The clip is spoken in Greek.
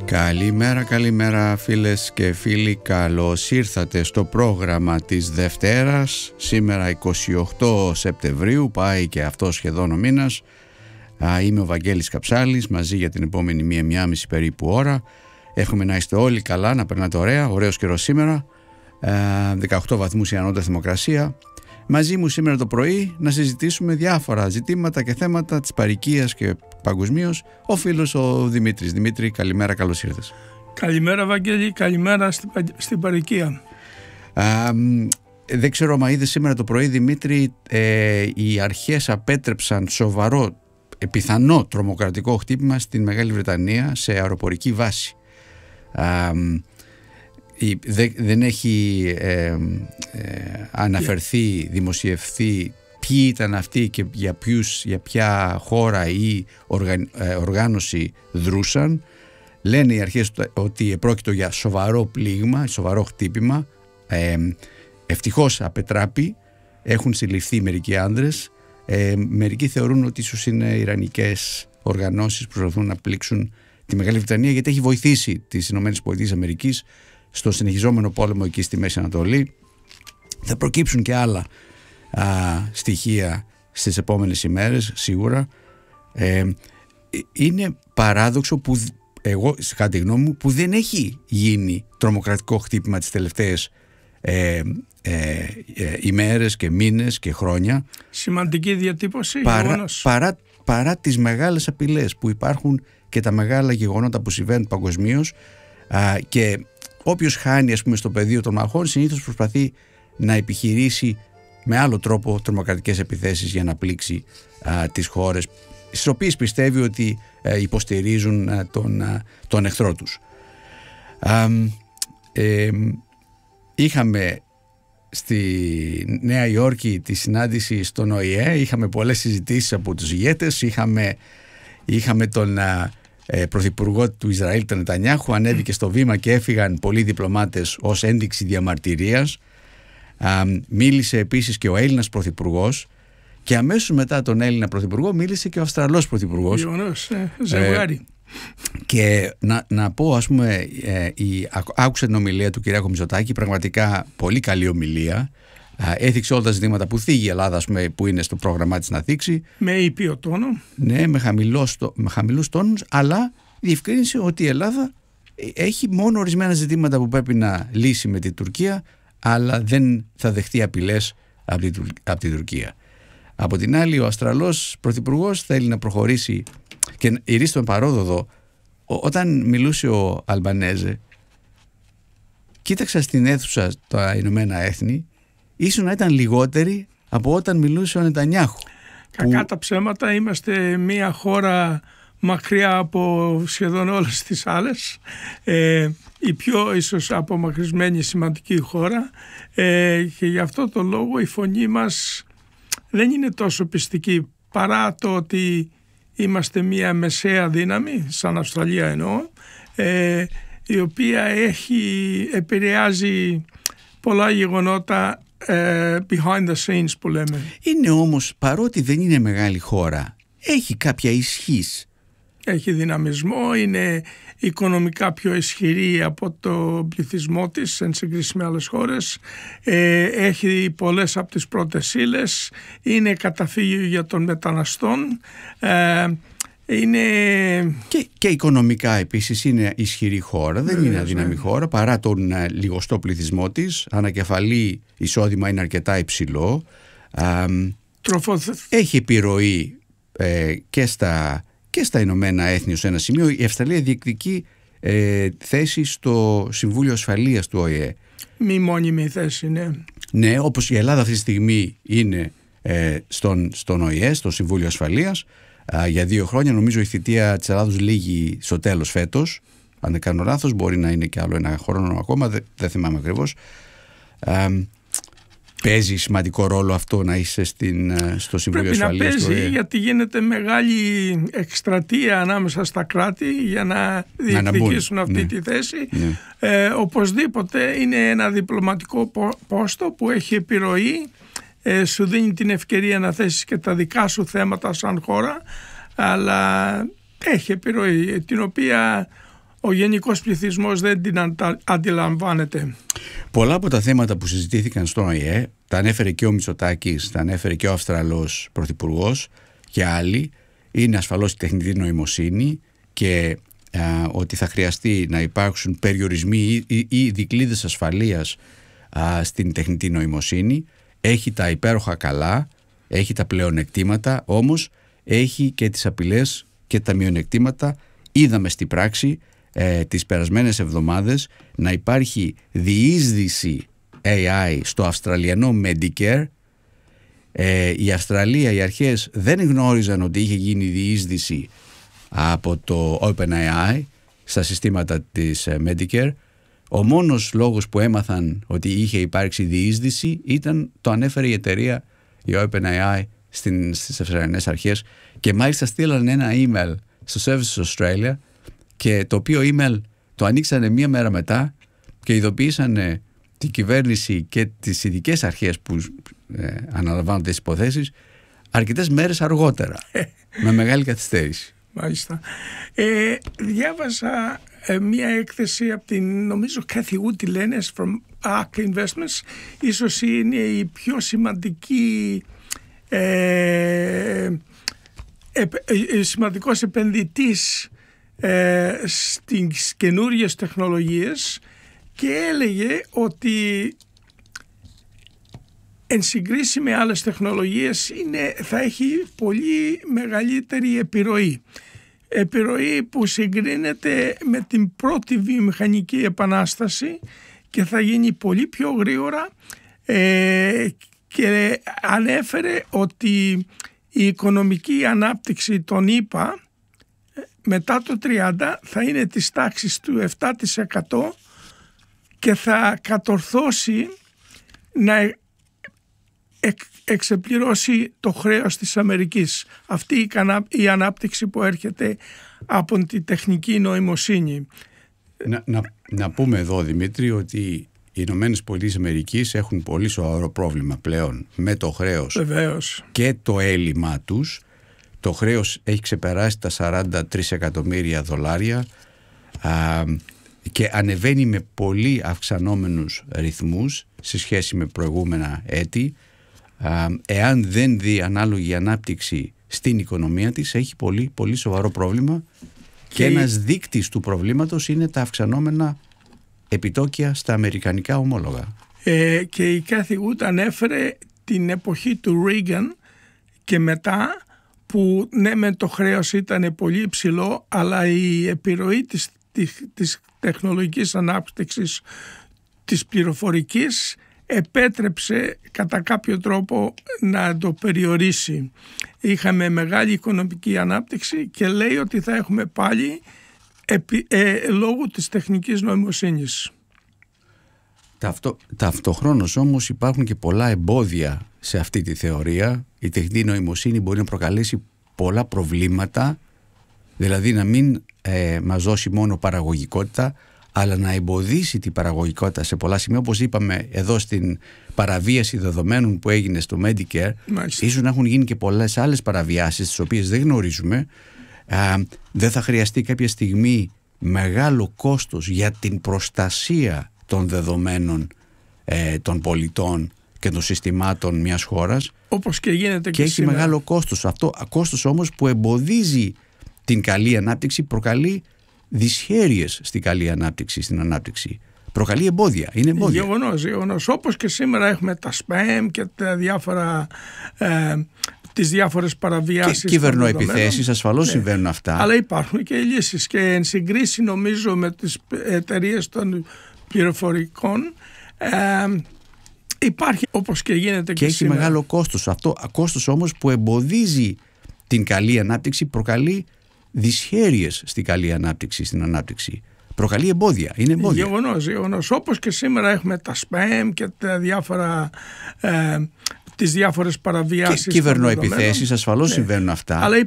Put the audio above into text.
Καλημέρα φίλες και φίλοι, καλώς ήρθατε στο πρόγραμμα της Δευτέρας. Σήμερα 28 Σεπτεμβρίου, πάει και αυτό σχεδόν ο μήνας. Είμαι ο Βαγγέλης Καψάλης, μαζί για την επόμενη μία-μισή περίπου ώρα. Εύχομαι να είστε όλοι καλά, να περνάτε ωραία, ωραίος καιρός σήμερα. 18 βαθμούς η ανώτατη θερμοκρασία. Μαζί μου σήμερα το πρωί να συζητήσουμε διάφορα ζητήματα και θέματα της παροικίας και παγκοσμίως ο φίλος ο Δημήτρης. Δημήτρη, καλημέρα, καλώς ήρθες. Καλημέρα Βαγγέλη, καλημέρα στην παροικία. Δεν ξέρω αν είδες σήμερα το πρωί, Δημήτρη, οι αρχές απέτρεψαν σοβαρό, πιθανό τρομοκρατικό χτύπημα στην Μεγάλη Βρετανία σε αεροπορική βάση. Δεν έχει αναφερθεί, δημοσιευθεί ποιοι ήταν αυτοί και για ποια χώρα ή οργάνωση δρούσαν. Λένε οι αρχές ότι επρόκειτο για σοβαρό πλήγμα, σοβαρό χτύπημα. Ευτυχώς απετράπη, έχουν συλληφθεί μερικοί άνδρες. Μερικοί θεωρούν ότι ίσως είναι ιρανικές οργανώσεις που προσπαθούν να πλήξουν τη Μεγάλη Βρετανία, γιατί έχει βοηθήσει τις ΗΠΑ στο συνεχιζόμενο πόλεμο εκεί στη Μέση Ανατολή. Θα προκύψουν και άλλα στοιχεία στις επόμενες ημέρες σίγουρα. Είναι παράδοξο που εγώ, κατά τη γνώμη μου, που δεν έχει γίνει τρομοκρατικό χτύπημα τις τελευταίες ημέρες και μήνες και χρόνια. Σημαντική διατύπωση. Παρά τις μεγάλες απειλές που υπάρχουν και τα μεγάλα γεγονότα που συμβαίνουν παγκοσμίως, και όποιος χάνει, ας πούμε, στο πεδίο των μαχών συνήθως προσπαθεί να επιχειρήσει με άλλο τρόπο τρομοκρατικές επιθέσεις για να πλήξει τις χώρες στις οποίες πιστεύει ότι υποστηρίζουν τον εχθρό τους. Είχαμε στη Νέα Υόρκη τη συνάντηση στον ΟΗΕ, είχαμε πολλές συζητήσεις από τους ηγέτες, είχαμε τον πρωθυπουργό του Ισραήλ, τον Νετανιάχου, ανέβηκε στο βήμα και έφυγαν πολλοί διπλωμάτες ως ένδειξη διαμαρτυρίας. Μίλησε επίσης και ο Έλληνας πρωθυπουργός και αμέσως μετά τον Έλληνα πρωθυπουργό μίλησε και ο Αυστραλός πρωθυπουργός. Ζευγάρι. Και να πω, ας πούμε, άκουσα την ομιλία του Κυριάκου Μητσοτάκη, πραγματικά πολύ καλή ομιλία. Έθιξε όλα τα ζητήματα που θίγει η Ελλάδα, ας πούμε, που είναι στο πρόγραμμά της να θίξει. Με ήπιο τόνο. Ναι, με χαμηλούς τόνους, αλλά διευκρίνησε ότι η Ελλάδα έχει μόνο ορισμένα ζητήματα που πρέπει να λύσει με την Τουρκία, αλλά δεν θα δεχτεί απειλές από την Τουρκία. Από την άλλη, ο Αυστραλός πρωθυπουργός θέλει να προχωρήσει και ηρίστον παρόδοδο. Όταν μιλούσε ο Αλμπανέζε, κοίταξα στην αίθουσα τα Ηνωμένα Έθνη, ίσως να ήταν λιγότεροι από όταν μιλούσε ο Νετανιάχου. Κακά τα ψέματα, είμαστε μια χώρα μακριά από σχεδόν όλες τις άλλες, η πιο ίσως απομακρυσμένη σημαντική χώρα, και γι' αυτό το λόγο η φωνή μας δεν είναι τόσο πιστική, παρά το ότι είμαστε μια μεσαία δύναμη, σαν Αυστραλία εννοώ, η οποία επηρεάζει πολλά γεγονότα behind the scenes που λέμε. Είναι όμως, παρότι δεν είναι μεγάλη χώρα, έχει κάποια ισχύς. Έχει δυναμισμό, είναι οικονομικά πιο ισχυρή από το πληθυσμό της εν σύγκριση με άλλες χώρες, έχει πολλές από τις πρώτες ύλες, είναι καταφύγιο για των μεταναστών, είναι... Και οικονομικά επίσης είναι ισχυρή χώρα, δεν είναι αδύναμη χώρα, παρά τον λιγοστό πληθυσμό της. Ανακεφαλή εισόδημα είναι αρκετά υψηλό. Έχει επιρροή και στα Ηνωμένα Έθνη σε ένα σημείο. Η Αυστραλία διεκδικεί θέση στο Συμβούλιο Ασφαλείας του ΟΗΕ. Μη μόνιμη θέση, ναι. Ναι, όπως η Ελλάδα αυτή τη στιγμή είναι στον ΟΗΕ, στο Συμβούλιο Ασφαλείας, για 2 χρόνια. Νομίζω η θητεία της Ελλάδος λήγει στο τέλος φέτος. Αν δεν κάνω λάθος, μπορεί να είναι και άλλο ένα χρόνο ακόμα, δεν θυμάμαι ακριβώς. Παίζει σημαντικό ρόλο αυτό να είσαι στο Συμβούλιο Ασφαλείας? Πρέπει να παίζει, γιατί γίνεται μεγάλη εκστρατεία ανάμεσα στα κράτη για να διεκδικήσουν αυτή τη θέση. Ναι. Οπωσδήποτε είναι ένα διπλωματικό πόστο που έχει επιρροή, σου δίνει την ευκαιρία να θέσεις και τα δικά σου θέματα σαν χώρα, αλλά έχει επιρροή, την οποία ο γενικός πληθυσμός δεν την αντιλαμβάνεται. Πολλά από τα θέματα που συζητήθηκαν στον ΟΗΕ, τα ανέφερε και ο Μητσοτάκης, τα ανέφερε και ο Αυστραλός Πρωθυπουργός και άλλοι, είναι ασφαλώς η τεχνητή νοημοσύνη και ότι θα χρειαστεί να υπάρξουν περιορισμοί ή δικλείδες ασφαλείας στην τεχνητή νοημοσύνη. Έχει τα υπέροχα καλά, έχει τα πλεονεκτήματα, όμως έχει και τις απειλές και τα μειονεκτήματα. Είδαμε στην πράξη τις περασμένες εβδομάδες να υπάρχει διείσδυση AI στο αυστραλιανό Medicare. Η Αυστραλία, οι αρχές δεν γνώριζαν ότι είχε γίνει διείσδυση από το OpenAI στα συστήματα της Medicare. Ο μόνος λόγος που έμαθαν ότι είχε υπάρξει διείσδυση το ανέφερε η εταιρεία, η OpenAI, στις Αυστραλιανές αρχές, και μάλιστα στείλαν ένα email στο Services Australia, και το οποίο email το ανοίξανε μία μέρα μετά και ειδοποίησαν την κυβέρνηση και τις ειδικές αρχές που αναλαμβάνουν τις υποθέσεις αρκετές μέρες αργότερα, με μεγάλη καθυστέρηση. Μάλιστα. Διάβασα μία έκθεση από την, νομίζω, Kathy Wood, τη λένε, from ARK Investments. Ίσως είναι η πιο σημαντική σημαντικός επενδυτής στις καινούριες τεχνολογίες, και έλεγε ότι εν συγκρίση με άλλες τεχνολογίες θα έχει πολύ μεγαλύτερη επιρροή που συγκρίνεται με την πρώτη βιομηχανική επανάσταση και θα γίνει πολύ πιο γρήγορα, και ανέφερε ότι η οικονομική ανάπτυξη των ΗΠΑ μετά το 30 θα είναι της τάξης του 7% και θα κατορθώσει να εξεπληρώσει το χρέος της Αμερικής. Αυτή η ανάπτυξη που έρχεται από τη τεχνική νοημοσύνη. Να πούμε εδώ, Δημήτρη, ότι οι Ηνωμένες Πολιτείες Αμερικής έχουν πολύ σοβαρό πρόβλημα πλέον με το χρέος. Βεβαίως. Και το έλλειμμα τους. Το χρέος έχει ξεπεράσει τα 43 εκατομμύρια δολάρια και ανεβαίνει με πολύ αυξανόμενους ρυθμούς σε σχέση με προηγούμενα έτη. Εάν δεν δει ανάλογη ανάπτυξη στην οικονομία της, έχει πολύ, πολύ σοβαρό πρόβλημα, και ένας δείκτης του προβλήματος είναι τα αυξανόμενα επιτόκια στα αμερικανικά ομόλογα. Και η Kathy Wood ανέφερε την εποχή του Reagan και μετά, που ναι, με το χρέος ήταν πολύ υψηλό, αλλά η επιρροή της τεχνολογικής ανάπτυξης της πληροφορικής επέτρεψε κατά κάποιο τρόπο να το περιορίσει. Είχαμε μεγάλη οικονομική ανάπτυξη και λέει ότι θα έχουμε πάλι λόγω της τεχνικής νοημοσύνης. Ταυτοχρόνως όμως υπάρχουν και πολλά εμπόδια σε αυτή τη θεωρία. Η τεχνητή νοημοσύνη μπορεί να προκαλέσει πολλά προβλήματα, δηλαδή να μην μας δώσει μόνο παραγωγικότητα, αλλά να εμποδίσει την παραγωγικότητα σε πολλά σημεία, όπως είπαμε εδώ στην παραβίαση δεδομένων που έγινε στο Medicare. Μάλιστα. Ίσως να έχουν γίνει και πολλές άλλες παραβιάσεις τις οποίες δεν γνωρίζουμε. Δεν θα χρειαστεί κάποια στιγμή μεγάλο κόστος για την προστασία των δεδομένων των πολιτών και των συστημάτων μιας χώρας, όπως και γίνεται και έχει σήμερα. Μεγάλο κόστος. Αυτό κόστος όμως που εμποδίζει την καλή ανάπτυξη, προκαλεί δυσχέρειες στην καλή ανάπτυξη, στην ανάπτυξη. Προκαλεί εμπόδια, είναι εμπόδια. Γεγονός. Όπως και σήμερα έχουμε τα spam και τα διάφορα, τις διάφορες παραβιάσεις. Και κυβερνοεπιθέσεις, ασφαλώς συμβαίνουν αυτά. Αλλά υπάρχουν και λύσεις, και εν συγκρίση νομίζω με τις εταιρείες των πληροφορικών υπάρχει, όπως και γίνεται και έχει σήμερα. Μεγάλο κόστος. Αυτό κόστος όμως που εμποδίζει την καλή ανάπτυξη, προκαλεί δυσχέρειες στην καλή ανάπτυξη, στην ανάπτυξη. Προκαλεί εμπόδια, είναι εμπόδια. Γεγονός. Όπως και σήμερα έχουμε τα spam και τα διάφορα, τις διάφορες παραβιάσεις. Και κυβερνοεπιθέσεις, ασφαλώς συμβαίνουν αυτά. Αλλά